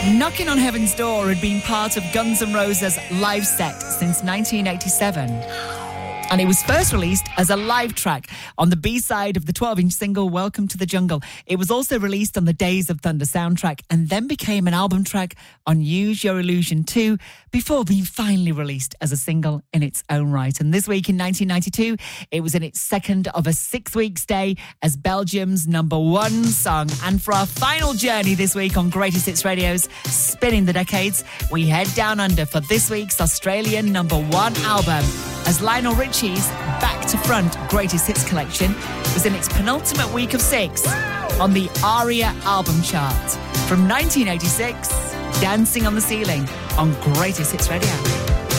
Knocking on Heaven's Door had been part of Guns N' Roses' live set since 1987. And it was first released as a live track on the B-side of the 12-inch single Welcome to the Jungle. It was also released on the Days of Thunder soundtrack and then became an album track on Use Your Illusion 2 before being finally released as a single in its own right. And this week in 1992, it was in its second of a 6-week stay as Belgium's #1 song. And for our final journey this week on Greatest Hits Radio's Spinning the Decades, we head down under for this week's Australian #1 album as Lionel Richie's Back to Front Greatest Hits collection was in its penultimate week of 6 on the ARIA album chart. From 1986, Dancing on the Ceiling on Greatest Hits Radio.